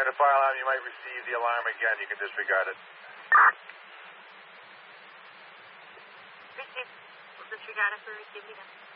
During the fire alarm, you might receive the alarm again. You can disregard it. Received. We'll disregard it for receiving it.